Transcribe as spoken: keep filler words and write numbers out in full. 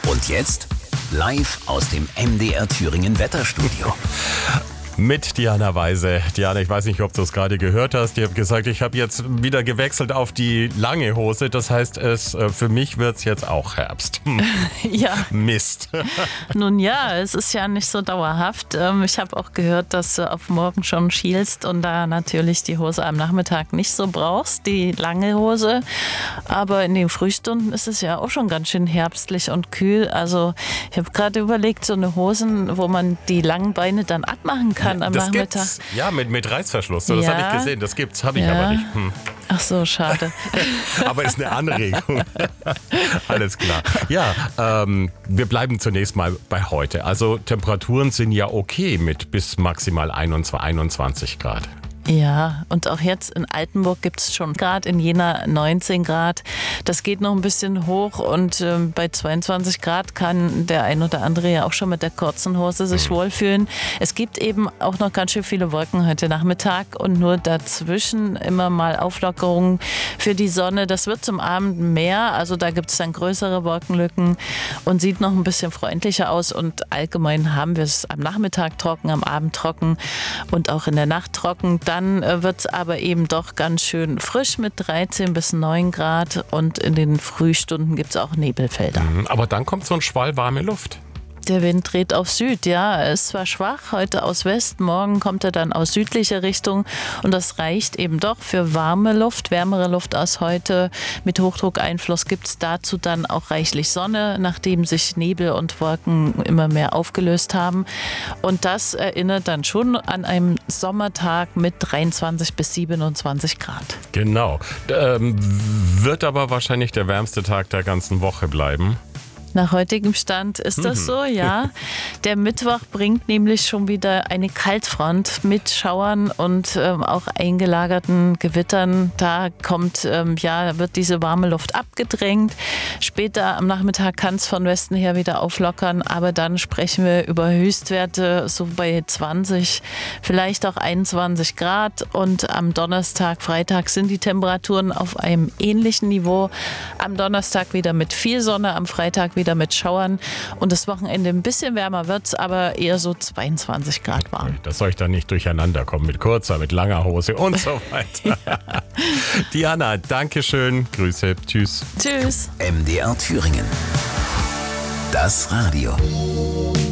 Und jetzt live aus dem M D R Thüringen Wetterstudio. Mit Diana Weise. Diana, ich weiß nicht, ob du es gerade gehört hast. Ich habe gesagt, ich habe jetzt wieder gewechselt auf die lange Hose. Das heißt, es für mich wird es jetzt auch Herbst. Ja. Mist. Nun ja, es ist ja nicht so dauerhaft. Ich habe auch gehört, dass du auf morgen schon schielst und da natürlich die Hose am Nachmittag nicht so brauchst, die lange Hose. Aber in den Frühstunden ist es ja auch schon ganz schön herbstlich und kühl. Also ich habe gerade überlegt, so eine Hosen, wo man die langen Beine dann abmachen kann. Am Das Nachmittag. gibt's. Ja, mit, mit Reißverschluss. So, das Ja. habe ich gesehen. Das gibt's, habe ich Ja. aber nicht. Hm. Ach so, schade. Aber ist eine Anregung. Alles klar. Ja, ähm, wir bleiben zunächst mal bei heute. Also Temperaturen sind ja okay mit bis maximal einundzwanzig Grad. Ja, und auch jetzt in Altenburg gibt es schon Grad, in Jena neunzehn Grad. Das geht noch ein bisschen hoch und äh, bei zweiundzwanzig Grad kann der ein oder andere ja auch schon mit der kurzen Hose sich mhm. wohlfühlen. Es gibt eben auch noch ganz schön viele Wolken heute Nachmittag und nur dazwischen immer mal Auflockerungen für die Sonne. Das wird zum Abend mehr, also da gibt es dann größere Wolkenlücken und sieht noch ein bisschen freundlicher aus und allgemein haben wir es am Nachmittag trocken, am Abend trocken und auch in der Nacht trocken. Dann wird es aber eben doch ganz schön frisch mit dreizehn bis neun Grad und in den Frühstunden gibt es auch Nebelfelder. Aber dann kommt so ein Schwall warme Luft. Der Wind dreht auf Süd, ja. Er ist zwar schwach, heute aus West, morgen kommt er dann aus südlicher Richtung und das reicht eben doch für warme Luft, wärmere Luft als heute. Mit Hochdruckeinfluss gibt es dazu dann auch reichlich Sonne, nachdem sich Nebel und Wolken immer mehr aufgelöst haben. Und das erinnert dann schon an einen Sommertag mit dreiundzwanzig bis siebenundzwanzig Grad. Genau. Ähm, wird aber wahrscheinlich der wärmste Tag der ganzen Woche bleiben. Nach heutigem Stand ist das so, ja. Der Mittwoch bringt nämlich schon wieder eine Kaltfront mit Schauern und ähm, auch eingelagerten Gewittern. Da kommt, ähm, ja, wird diese warme Luft abgedrängt. Später am Nachmittag kann es von Westen her wieder auflockern, aber dann sprechen wir über Höchstwerte so bei zwanzig, vielleicht auch einundzwanzig Grad. Und am Donnerstag, Freitag sind die Temperaturen auf einem ähnlichen Niveau. Am Donnerstag wieder mit viel Sonne, am Freitag wieder mit Schauern und das Wochenende ein bisschen wärmer wird es, aber eher so zweiundzwanzig Grad warm. Das soll ich dann nicht durcheinander kommen mit kurzer, mit langer Hose und so weiter. Ja. Diana, danke schön. Grüße. Tschüss. Tschüss. M D R Thüringen. Das Radio.